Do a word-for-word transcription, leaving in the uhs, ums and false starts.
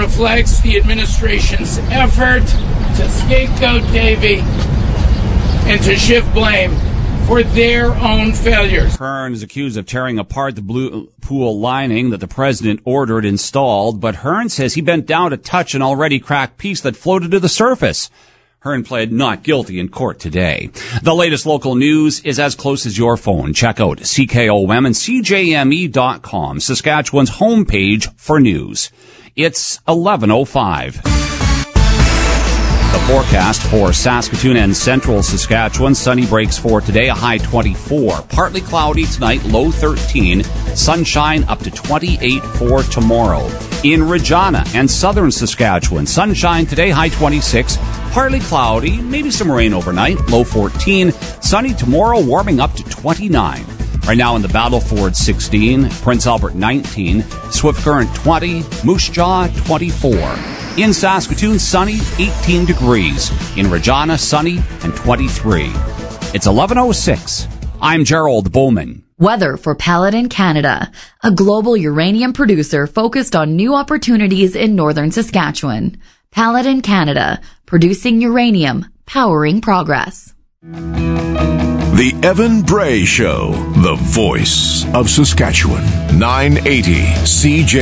reflects the administration's effort to scapegoat Davy and to shift blame for their own failures. Hearn is accused of tearing apart the blue pool lining that the president ordered installed, but Hearn says he bent down to touch an already cracked piece that floated to the surface. Hearn pled not guilty in court today. The latest local news is as close as your phone. Check out C K O M and C J M E dot com, Saskatchewan's homepage for news. It's eleven oh five. The forecast for Saskatoon and central Saskatchewan. Sunny breaks for today, a high twenty-four. Partly cloudy tonight, low thirteen. Sunshine up to twenty-eight for tomorrow. In Regina and southern Saskatchewan, sunshine today, high twenty-six. Partly cloudy, maybe some rain overnight, low fourteen. Sunny tomorrow, warming up to twenty-nine. Right now in the Battleford, sixteen. Prince Albert, nineteen. Swift Current, twenty. Moose Jaw, twenty-four. In Saskatoon, sunny, eighteen degrees. In Regina, sunny, and twenty-three. It's eleven oh six. I'm Gerald Bowman. Weather for Paladin Canada, a global uranium producer focused on new opportunities in northern Saskatchewan. Paladin Canada, producing uranium, powering progress. The Evan Bray Show, the voice of Saskatchewan. nine eighty C J